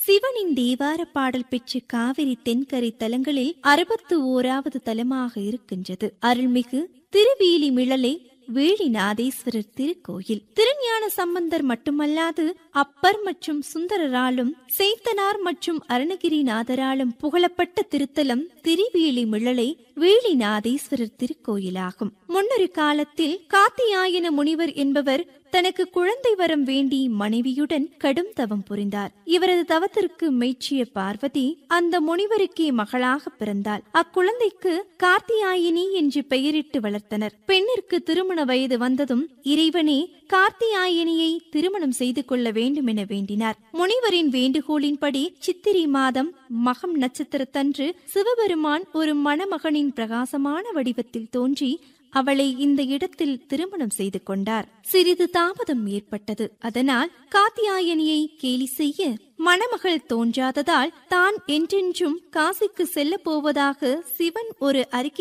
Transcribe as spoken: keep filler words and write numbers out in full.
சிவனின் தேவார பாடல் பெற்ற காவிரி தென்கரை தலங்களில் அறுபத்து ஓராவது தலமாக இருக்கின்றது அருள்மிகு திருவேலிமிழலை வேலிநாதேஸ்வரர் திருக்கோயில். திருஞான சம்பந்தர் மட்டுமல்லாது அப்பர் மற்றும் சுந்தரராலும் சேத்தனார் மற்றும் அருணகிரிநாதராலும் புகழப்பட்ட திருத்தலம் திருவேலிமிழலை வேலிநாதேஸ்வரர் திருக்கோயிலாகும். முன்னொரு காலத்தில் காத்தியாயன முனிவர் என்பவர் தனக்கு குழந்தை வரம் வேண்டி மனைவியுடன் கடும் தவம் புரிந்தார். இவரது தவத்திற்கு மெச்சிய பார்வதி அந்த முனிவருக்கே மகளாக பிறந்தாள். அக்குழந்தைக்கு கார்த்தியாயினி என்று பெயரிட்டு வளர்த்தனர். பெண்ணிற்கு திருமண வயது வந்ததும் இறைவனே கார்த்தியாயினியை திருமணம் செய்து கொள்ள வேண்டும் என வேண்டினார். முனிவரின் வேண்டுகோளின்படி சித்திரை மாதம் மகம் நட்சத்திரத்தன்று சிவபெருமான் ஒரு மணமகனின் பிரகாசமான வடிவத்தில் தோன்றி அவளை இந்த இடத்தில் திருமணம் செய்து கொண்டார். சிறிது தாமதம் ஏற்பட்டது. அதனால் காத்தியாயனியை கேலி செய்ய மணமகள் தோன்றாததால் தான் என்றென்றும் காசிக்கு செல்ல போவதாக சிவன் ஒரு அறிக்கை